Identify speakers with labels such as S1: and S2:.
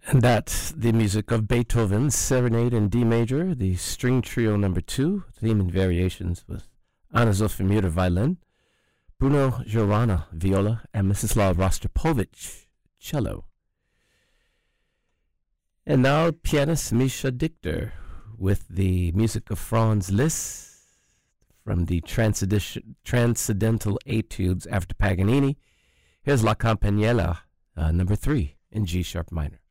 S1: And that's the music of Beethoven's Serenade in D major, the String Trio No. 2, theme and variations with Anna Zofia Mutter violin, Bruno Giovanna viola, and Mstislav Rostropovich cello. And now pianist Misha Dichter with the music of Franz Liszt from the Transcendental Etudes after Paganini. Here's La Campanella, No. 3 in G sharp minor.